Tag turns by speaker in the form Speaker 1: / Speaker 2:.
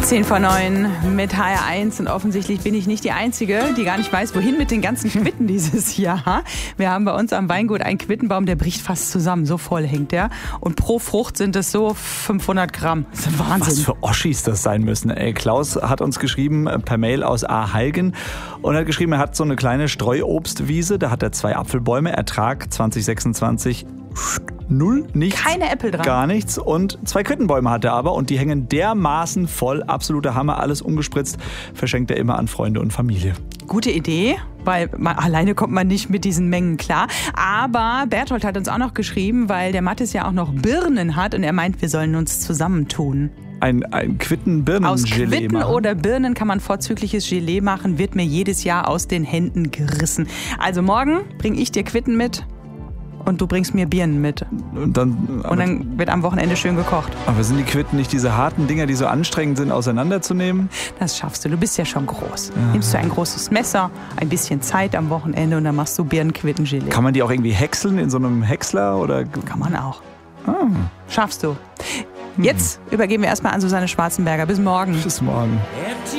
Speaker 1: 10 vor 9 mit HR1 und offensichtlich bin ich nicht die Einzige, die gar nicht weiß, wohin mit den ganzen Quitten dieses Jahr. Wir haben bei uns am Weingut einen Quittenbaum, der bricht fast zusammen, so voll hängt der. Und pro Frucht sind es so 500 Gramm. Das ist Wahnsinn.
Speaker 2: Was für Oschis das sein müssen. Klaus hat uns geschrieben per Mail aus Ahalgen und hat geschrieben, er hat so eine kleine Streuobstwiese, da hat er 2 Apfelbäume, Ertrag 2026 null, nichts.
Speaker 1: Keine Äpfel dran.
Speaker 2: Gar nichts. Und 2 Quittenbäume hat er aber und die hängen dermaßen voll. Absoluter Hammer, alles ungespritzt. Verschenkt er immer an Freunde und Familie.
Speaker 1: Gute Idee, weil alleine kommt man nicht mit diesen Mengen klar. Aber Berthold hat uns auch noch geschrieben, weil der Mathis ja auch noch Birnen hat und er meint, wir sollen uns zusammentun.
Speaker 2: Ein Quitten-Birnen-Gelee
Speaker 1: Aus Quitten
Speaker 2: machen.
Speaker 1: oder Birnen kann man vorzügliches Gelee machen, wird mir jedes Jahr aus den Händen gerissen. Also morgen bringe ich dir Quitten mit. Und du bringst mir Birnen mit.
Speaker 2: Und dann
Speaker 1: wird am Wochenende schön gekocht.
Speaker 2: Aber sind die Quitten nicht diese harten Dinger, die so anstrengend sind, auseinanderzunehmen?
Speaker 1: Das schaffst du. Du bist ja schon groß. Nimmst du ein großes Messer, ein bisschen Zeit am Wochenende und dann machst du Birnenquittengelee.
Speaker 2: Kann man die auch irgendwie häckseln in so einem Häcksler? Oder?
Speaker 1: Kann man auch. Schaffst du. Jetzt übergeben wir erstmal an Susanne Schwarzenberger. Bis morgen.
Speaker 2: Bis morgen.